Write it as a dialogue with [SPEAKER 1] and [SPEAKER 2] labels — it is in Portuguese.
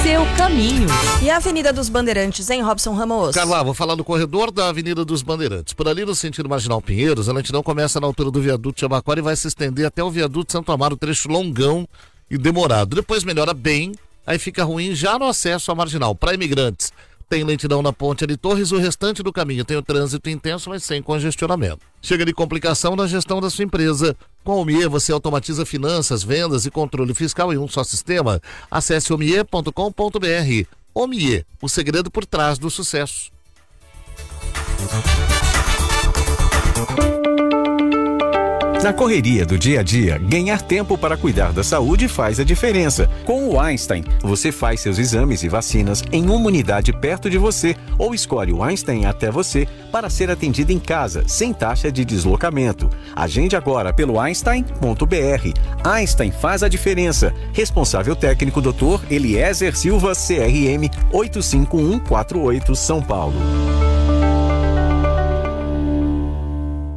[SPEAKER 1] seu caminho.
[SPEAKER 2] E a Avenida dos Bandeirantes, em Robson Ramos?
[SPEAKER 3] Carla, vou falar do corredor da Avenida dos Bandeirantes. Por ali no sentido Marginal Pinheiros, a lentidão começa na altura do viaduto Jabaquara e vai se estender até o viaduto Santo Amaro, trecho longão e demorado. Depois melhora bem, aí fica ruim já no acesso à Marginal. Para imigrantes, tem lentidão na ponte de Torres, o restante do caminho tem o trânsito intenso, mas sem congestionamento. Chega de complicação na gestão da sua empresa. Com a Omie, você automatiza finanças, vendas e controle fiscal em um só sistema. Acesse omie.com.br. Omie, o segredo por trás do sucesso.
[SPEAKER 4] Na correria do dia a dia, ganhar tempo para cuidar da saúde faz a diferença. Com o Einstein, você faz seus exames e vacinas em uma unidade perto de você ou escolhe o Einstein até você para ser atendido em casa, sem taxa de deslocamento. Agende agora pelo einstein.br. Einstein faz a diferença. Responsável técnico Dr. Eliezer Silva, CRM 85148, São Paulo.